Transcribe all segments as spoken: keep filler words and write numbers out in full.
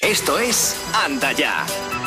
Esto es Anda Ya.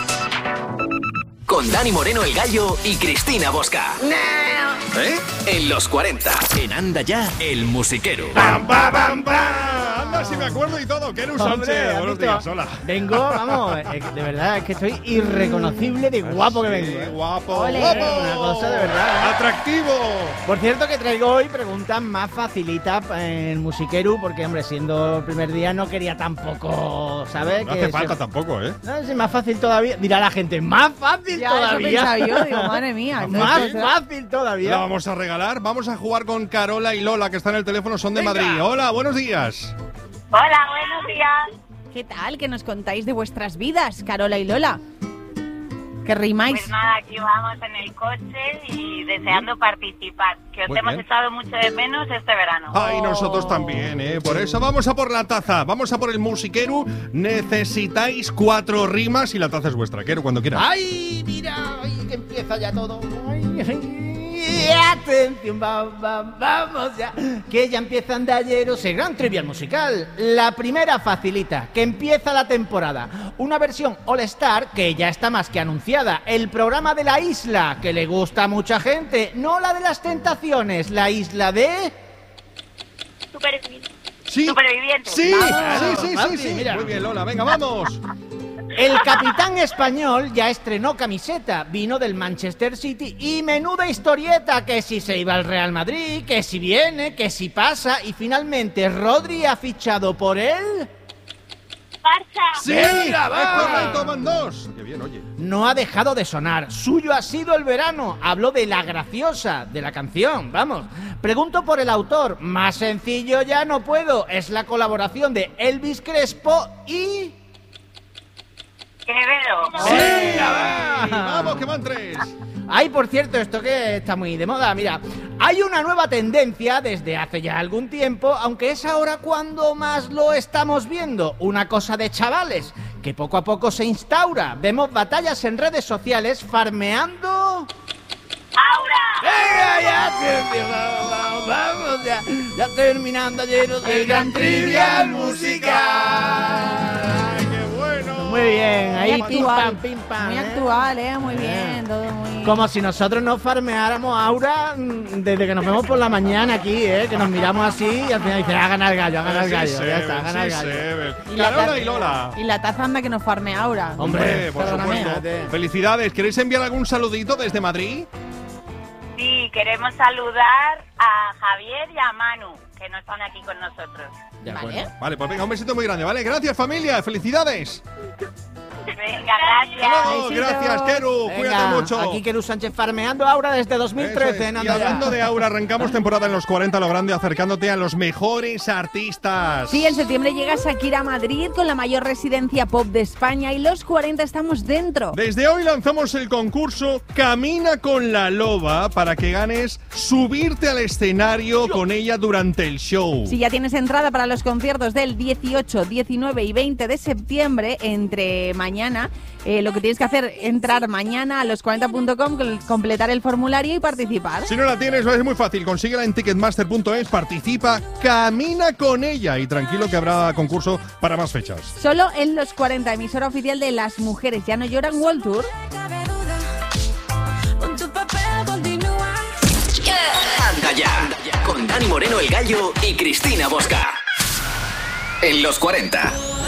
Con Dani Moreno el Gallo y Cristina Bosca. ¿Eh? En los cuarenta. En Anda Ya, el musiquero. ¡Pam, pam, pam, pam! Anda, si me acuerdo y todo. Keru Sánchez, buenos días, hola. Vengo, vamos, eh, de verdad, es que estoy irreconocible de guapo que vengo. Sí, guapo, Ole, guapo. una cosa de verdad. ¡Atractivo! Por cierto que traigo hoy preguntas más facilitas en musiquero, porque, hombre, siendo el primer día no quería tampoco, ¿sabes? No que hace falta se... tampoco, ¿eh? No, es más fácil todavía. Dirá la gente, más fácil Ya, todavía. eso pensaba yo, digo, madre mía. Más entonces, fácil todavía. La vamos a regalar. Vamos a jugar con Carola y Lola, que están en el teléfono, son de Venga. Madrid. Hola, buenos días. Hola, buenos días. ¿Qué tal? ¿Qué nos contáis de vuestras vidas, Carola y Lola? ¿Qué rimáis? Pues nada, aquí vamos en el coche y deseando participar. Que os Muy hemos bien. echado mucho de menos este verano. Ay, nosotros también, ¿eh? Por eso vamos a por la taza. Vamos a por el musiquero. Necesitáis cuatro rimas y la taza es vuestra. Quiero cuando quieras. ¡Ay, mira! ¡Ay, que empieza ya todo! ¡Ay, ay! ¡Atención! Va, va, ¡Vamos ya! Que ya empieza Andayeros, el gran trivial musical. La primera facilita, que empieza la temporada. Una versión All Star que ya está más que anunciada. El programa de la isla, que le gusta a mucha gente. No la de las tentaciones, la isla de... Supervivientes. Sí, Supervivientes. sí, Vamos, sí, sí, papi, sí, sí. mira. Muy bien, Lola. Venga, vamos. El capitán español ya estrenó camiseta, vino del Manchester City y menuda historieta, que si se iba al Real Madrid, que si viene, que si pasa y finalmente Rodri ha fichado por él. Barça. Sí, Venga, es va. correcto, van dos. Qué bien, oye. No ha dejado de sonar, suyo ha sido el verano, habló de la graciosa, de la canción, vamos. Pregunto por el autor, más sencillo ya no puedo, es la colaboración de Elvis Crespo y... Quevedo. ¡Venga, va! Vamos, que van tres. Ay, por cierto, esto que está muy de moda, mira, hay una nueva tendencia desde hace ya algún tiempo, aunque es ahora cuando más lo estamos viendo, una cosa de chavales, que poco a poco se instaura. Vemos batallas en redes sociales farmeando... Aura. ¡Venga, ya, tío, vamos, vamos, vamos, ya, ya terminando ayer el gran trivial musical! Ay, qué bueno. Muy bien, ahí Muy pim actual. pam, pim pam. Muy ¿eh? actual, ¿eh? Muy bien, todo muy... Como si nosotros no farmeáramos Aura mm, desde que nos vemos por la mañana aquí, ¿eh? Que nos miramos así y al final dice, hagan al gallo, hagan al Sí gallo, se ya está, ven, hagan al sí gallo. se ven. Y la Carola taza- y Lola. Y la taza anda que nos farme ahora. Hombre, por perdóname, supuesto. eh. Felicidades. ¿Queréis enviar algún saludito desde Madrid? Sí, queremos saludar a Javier y a Manu, que no están aquí con nosotros. Ya, Vale. bueno. Vale, pues venga, un besito muy grande, ¿vale? Gracias, familia. Felicidades. Venga, Hasta gracias. luego. Besitos. Gracias, Keru. Venga, Cuídate mucho. aquí Keru Sánchez farmeando Aura desde dos mil trece. Eso es. en Y Anda Ya. hablando de Aura, arrancamos temporada en los cuarenta, lo grande, acercándote a los mejores artistas. Sí, en septiembre llega Shakira a Madrid con la mayor residencia pop de España y los cuarenta estamos dentro. Desde hoy lanzamos el concurso Camina con la Loba para que ganes subirte al escenario con ella durante el show. Si ya tienes entrada para los conciertos del dieciocho, diecinueve y veinte de septiembre, entre mañana, eh, lo que tienes que hacer es entrar mañana a los cuarenta punto com, completar el formulario y participar. Si no la tienes, es muy fácil. Consíguela en ticketmaster punto es, participa, camina con ella y tranquilo que habrá concurso para más fechas. Solo en los cuarenta, emisora oficial de Las Mujeres Ya No Lloran World Tour. Anda Ya. Con Dani Moreno el Gallo y Cristina Bosca. En los cuarenta.